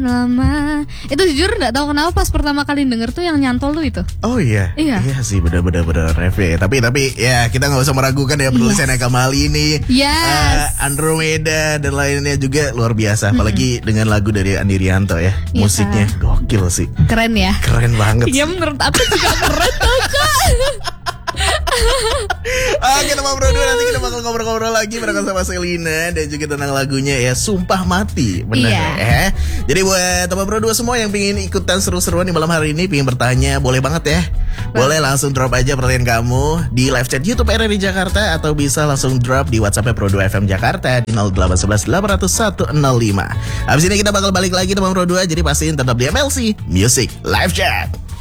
lama. Itu jujur nggak tahu kenapa pas pertama kali denger tuh yang nyantol tuh itu. Oh iya. Iya sih bener-bener ref ya. Tapi ya kita nggak usah meragukan ya penulisan Kamal ini. Yes. Andromeda dan lainnya juga luar biasa. Apalagi dengan lagu dari Andi Rianto ya. Musiknya gokil sih. Keren ya. Keren banget. Ya menurut aku juga keren tuh Kak. Oke teman Bro 2, nanti kita bakal ngobrol-ngobrol lagi bareng sama Selina dan juga tentang lagunya ya Sumpah Mati. Bener ya. Jadi buat teman Bro 2 semua yang pingin ikutan seru-seruan di malam hari ini, pingin bertanya, boleh banget ya. Boleh langsung drop aja pertanyaan kamu di live chat YouTube RRI Jakarta, atau bisa langsung drop di WhatsApp Pro 2 FM Jakarta di 0811 800 105. Habis ini kita bakal balik lagi teman Bro 2, jadi pastiin tetap di MLC Music Live Chat.